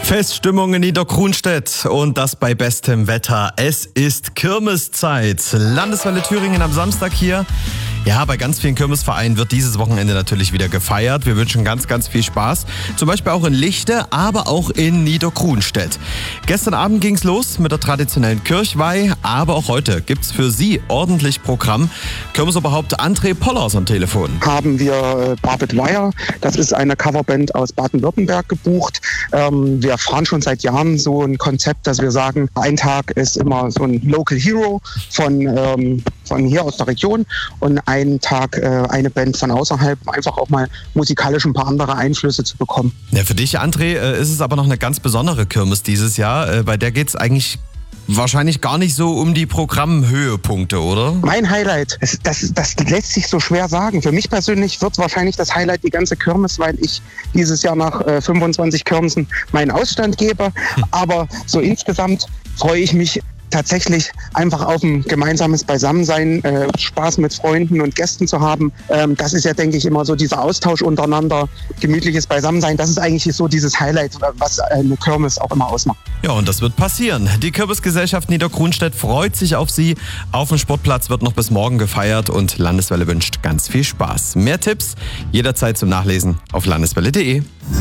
Feststimmung in Niederkruhnstedt und das bei bestem Wetter. Es ist Kirmeszeit. Landeswelle Thüringen am Samstag hier. Ja, bei ganz vielen Kirmesvereinen wird dieses Wochenende natürlich wieder gefeiert. Wir wünschen ganz, ganz viel Spaß. Zum Beispiel auch in Lichte, aber auch in Niederkruhnstedt. Gestern Abend ging's los mit der traditionellen Kirchweih, aber auch heute gibt's für Sie ordentlich Programm. Kirmesoberhaupt André Pollers am Telefon. Haben wir Barbet Wire, das ist eine Coverband aus Baden-Württemberg, gebucht. Wir fahren schon seit Jahren so ein Konzept, dass wir sagen, ein Tag ist immer so ein Local Hero von hier aus der Region und einen Tag eine Band von außerhalb, einfach auch mal musikalisch ein paar andere Einflüsse zu bekommen. Ja, für dich, André, ist es aber noch eine ganz besondere Kirmes dieses Jahr. Bei der geht's eigentlich wahrscheinlich gar nicht so um die Programmhöhepunkte, oder? Mein Highlight, das lässt sich so schwer sagen. Für mich persönlich wird wahrscheinlich das Highlight die ganze Kirmes, weil ich dieses Jahr nach 25 Kirmesen meinen Ausstand gebe. Aber so insgesamt freue ich mich tatsächlich einfach auf ein gemeinsames Beisammensein, Spaß mit Freunden und Gästen zu haben. Das ist ja, denke ich, immer so dieser Austausch untereinander, gemütliches Beisammensein. Das ist eigentlich so dieses Highlight, was eine Kirmes auch immer ausmacht. Ja, und das wird passieren. Die Kirmesgesellschaft Niederkruhnstedt freut sich auf Sie. Auf dem Sportplatz wird noch bis morgen gefeiert und Landeswelle wünscht ganz viel Spaß. Mehr Tipps jederzeit zum Nachlesen auf landeswelle.de.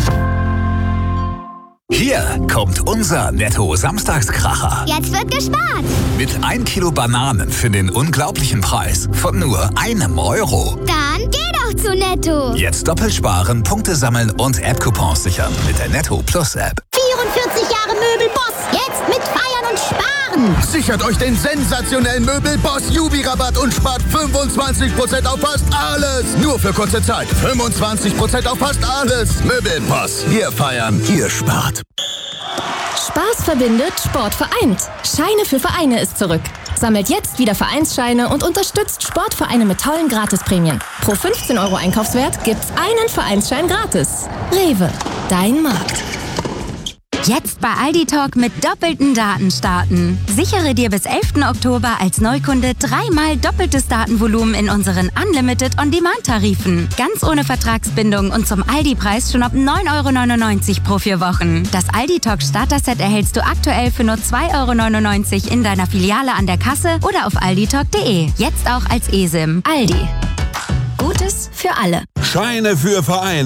Hier kommt unser Netto-Samstagskracher. Jetzt wird gespart. Mit 1 Kilo Bananen für den unglaublichen Preis von nur €1. Dann geh doch zu Netto. Jetzt doppelt sparen, Punkte sammeln und App-Coupons sichern mit der Netto Plus App. 44 Jahre Möbelboss. Jetzt mit Feiern und Sparen. Sichert euch den sensationellen Möbelboss Jubi-Rabatt und spart 25% auf fast alles. Nur für kurze Zeit. 25% auf fast alles. Möbelboss. Wir feiern, ihr spart. Spaß verbindet, Sport vereint. Scheine für Vereine ist zurück. Sammelt jetzt wieder Vereinsscheine und unterstützt Sportvereine mit tollen Gratisprämien. Pro 15 € Einkaufswert gibt's einen Vereinsschein gratis. Rewe, dein Markt. Jetzt bei Aldi Talk mit doppelten Daten starten. Sichere dir bis 11. Oktober als Neukunde 3-mal doppeltes Datenvolumen in unseren Unlimited On-Demand-Tarifen. Ganz ohne Vertragsbindung und zum Aldi-Preis schon ab 9,99 € pro 4 Wochen. Das Aldi Talk Starter-Set erhältst du aktuell für nur 2,99 € in deiner Filiale an der Kasse oder auf alditalk.de. Jetzt auch als eSIM. Aldi. Gutes für alle. Scheine für Vereine.